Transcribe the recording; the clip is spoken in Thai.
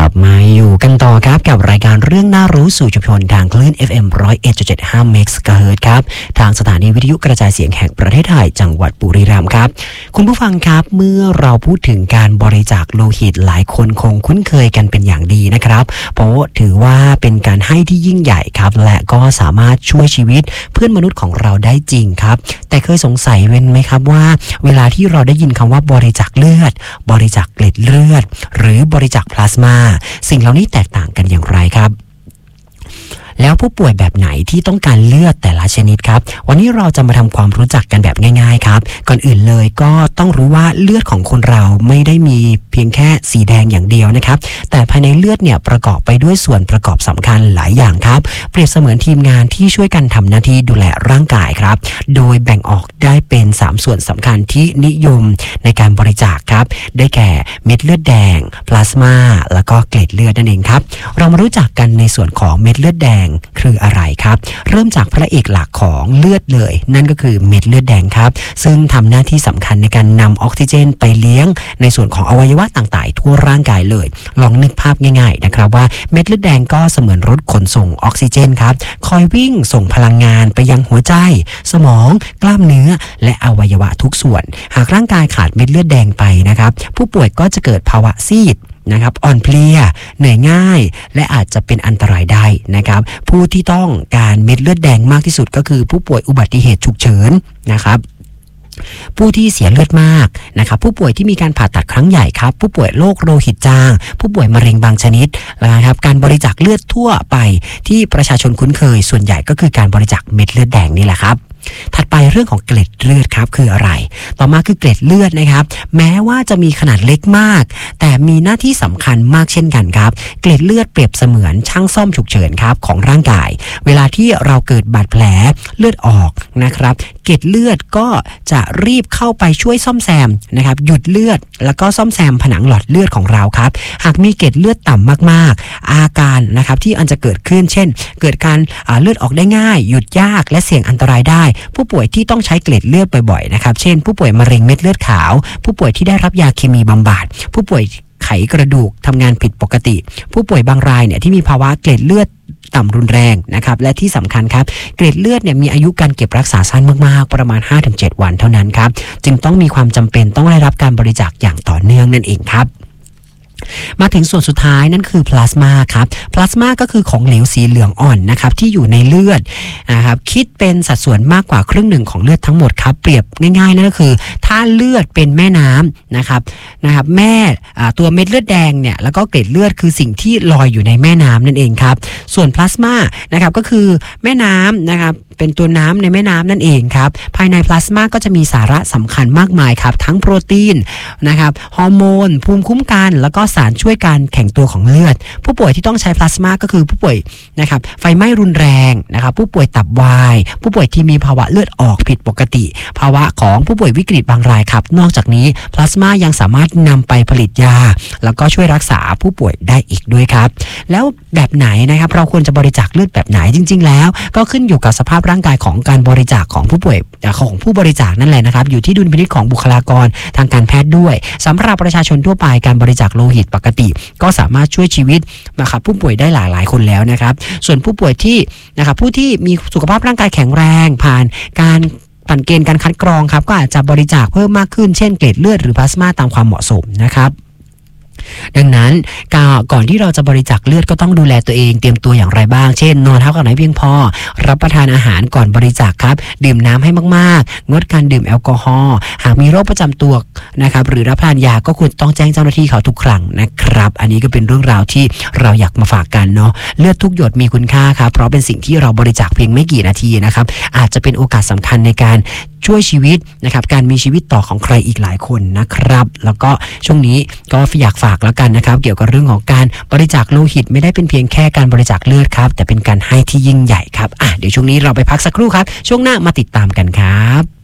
บมาอยู่กันต่อครับกับรายการเรื่องน่ารู้สู่ชุมชนทางคลื่น FM 101.75 MHz ครับทางสถานีวิทยุกระจายเสียงแห่งประเทศไทยจังหวัดบุรีรัมย์ครับคุณผู้ฟังครับเมื่อเราพูดถึงการบริจาคโลหิตหลายคนคงคุ้นเคยกันเป็นอย่างดีนะครับเพราะถือว่าเป็นการให้ที่ยิ่งใหญ่ครับและก็สามารถช่วยชีวิตเพื่อนมนุษย์ของเราได้จริงครับแต่เคยสงสัยไหมครับว่าเวลาที่เราได้ยินคำว่าบริจาคเลือดบริจาคเกล็ดเลือดหรือบริจาคพลาสมาสิ่งเหล่านี้แตกต่างกันอย่างไรครับแล้วผู้ป่วยแบบไหนที่ต้องการเลือดแต่ละชนิดครับวันนี้เราจะมาทำความรู้จักกันแบบง่ายๆครับก่อนอื่นเลยก็ต้องรู้ว่าเลือดของคนเราไม่ได้มีเพียงแค่สีแดงอย่างเดียวนะครับแต่ภายในเลือดเนี่ยประกอบไปด้วยส่วนประกอบสำคัญหลายอย่างครับเปรียบเสมือนทีมงานที่ช่วยกันทำหน้าที่ดูแลร่างกายครับโดยแบ่งออกได้เป็น3ส่วนสำคัญที่นิยมในการบริจาคครับได้แก่เม็ดเลือดแดงพลาสมาแล้วก็เกล็ดเลือดนั่นเองครับเรามารู้จักกันในส่วนของเม็ดเลือดแดงคืออะไรครับเริ่มจากพระเอกหลักของเลือดเลยนั่นก็คือเม็ดเลือดแดงครับซึ่งทำหน้าที่สำคัญในการนำออกซิเจนไปเลี้ยงในส่วนของอวัยวะต่างๆทั่วร่างกายเลยลองนึกภาพง่ายๆนะครับว่าเม็ดเลือดแดงก็เสมือนรถขนส่งออกซิเจนครับคอยวิ่งส่งพลังงานไปยังหัวใจสมองกล้ามเนื้อและอวัยวะทุกส่วนหากร่างกายขาดเม็ดเลือดแดงไปนะครับผู้ป่วยก็จะเกิดภาวะซีดนะครับอ่อนเพลียเหนื่อยง่ายและอาจจะเป็นอันตรายได้นะครับผู้ที่ต้องการเม็ดเลือดแดงมากที่สุดก็คือผู้ป่วยอุบัติเหตุฉุกเฉินนะครับผู้ที่เสียเลือดมากนะครับผู้ป่วยที่มีการผ่าตัดครั้งใหญ่ครับผู้ป่วยโรคโลหิตจางผู้ป่วยมะเร็งบางชนิดนะครับการบริจาคเลือดทั่วไปที่ประชาชนคุ้นเคยส่วนใหญ่ก็คือการบริจาคเม็ดเลือดแดงนี่แหละครับถัดไปเรื่องของเกล็ดเลือดครับคืออะไรต่อมาคือเกล็ดเลือดนะครับแม้ว่าจะมีขนาดเล็กมากแต่มีหน้าที่สำคัญมากเช่นกันครับเกล็ดเลือดเปรียบเสมือนช่างซ่อมฉุกเฉินครับของร่างกายเวลาที่เราเกิดบาดแผลเลือดออกนะครับเกล็ดเลือดก็จะรีบเข้าไปช่วยซ่อมแซมนะครับหยุดเลือดแล้วก็ซ่อมแซมผนังหลอดเลือดของเราครับหากมีเกล็ดเลือดต่ำมากๆอาการนะครับที่อันจะเกิดขึ้นเช่นเกิดการเลือดออกได้ง่ายหยุดยากและเสี่ยงอันตรายได้ผู้ป่วยที่ต้องใช้เกล็ดเลือดบ่อยๆนะครับเช่นผู้ป่วยมะเร็งเม็ดเลือดขาวผู้ป่วยที่ได้รับยาเคมีบำบัดผู้ป่วยไขกระดูกทำงานผิดปกติผู้ป่วยบางรายเนี่ยที่มีภาวะเกล็ดเลือดต่ำรุนแรงนะครับและที่สำคัญครับเกล็ดเลือดเนี่ยมีอายุการเก็บรักษาสั้นมากๆประมาณ 5-7 วันเท่านั้นครับจึงต้องมีความจำเป็นต้องได้รับการบริจาคอย่างต่อเนื่องนั่นเองครับมาถึงส่วนสุดท้ายนั่นคือพลาสมาครับพลาสมาก็คือของเหลวสีเหลืองอ่อนนะครับที่อยู่ในเลือดนะครับคิดเป็นสัดส่วนมากกว่าครึ่งหนึ่งของเลือดทั้งหมดครับเปรียบง่ายๆนั่นก็คือถ้าเลือดเป็นแม่น้ำนะครับแม่ตัวเม็ดเลือดแดงเนี่ยแล้วก็เกล็ดเลือดคือสิ่งที่ลอยอยู่ในแม่น้ำนั่นเองครับส่วนพลาสมานะครับก็คือแม่น้ำนะครับเป็นตัวน้ำในแม่น้ำนั่นเองครับภายในพลาสมาก็จะมีสาระสำคัญมากมายครับทั้งโปรตีนนะครับฮอร์โมนภูมิคุ้มกันแล้วก็สารช่วยการแข็งตัวของเลือดผู้ป่วยที่ต้องใช้พลาสมาก็คือผู้ป่วยนะครับไฟไหม้รุนแรงนะครับผู้ป่วยตับวายผู้ป่วยที่มีภาวะเลือดออกผิดปกติภาวะของผู้ป่วยวิกฤตบางรายครับนอกจากนี้พลาสมายังสามารถนำไปผลิตยาแล้วก็ช่วยรักษาผู้ป่วยได้อีกด้วยครับแล้วแบบไหนนะครับเราควรจะบริจาคเลือดแบบไหนจริงๆแล้วก็ขึ้นอยู่กับสภาพร่างกายของการบริจาคของผู้ป่วยของผู้บริจาคนั่นแหละนะครับอยู่ที่ดุลพินิจของบุคลากรทางการแพทย์ด้วยสำหรับประชาชนทั่วไปการบริจาคโลหิตปกติก็สามารถช่วยชีวิตนะครับผู้ป่วยได้หลายคนแล้วนะครับส่วนผู้ป่วยที่นะครับผู้ที่มีสุขภาพร่างกายแข็งแรงผ่านการผ่านเกณฑ์การคัดกรองครับก็อาจจะบริจาคเพิ่มมากขึ้นเช่นเกล็ดเลือดหรือพลาสมาตามความเหมาะสมนะครับดังนั้นก่อนที่เราจะบริจาคเลือดก็ต้องดูแลตัวเองเตรียมตัวอย่างไรบ้างเช่นนอนเท่ากับไหนเพียงพอรับประทานอาหารก่อนบริจาคครับดื่มน้ำให้มากๆงดการดื่มแอลกอฮอล์หากมีโรคประจำตัวนะครับหรือรับประทานยาก็ควรต้องแจ้งเจ้าหน้าที่เขาทุกครั้งนะครับอันนี้ก็เป็นเรื่องราวที่เราอยากมาฝากกันเนาะเลือดทุกหยดมีคุณค่าครับเพราะเป็นสิ่งที่เราบริจาคเพียงไม่กี่นาทีนะครับอาจจะเป็นโอกาสสำคัญในการช่วยชีวิตนะครับการมีชีวิตต่อของใครอีกหลายคนนะครับแล้วก็ช่วงนี้ก็อยากฝากแล้วกันนะครับเกี่ยวกับเรื่องของการบริจาคโลหิตไม่ได้เป็นเพียงแค่การบริจาคเลือดครับแต่เป็นการให้ที่ยิ่งใหญ่ครับเดี๋ยวช่วงนี้เราไปพักสักครู่ครับช่วงหน้ามาติดตามกันครับ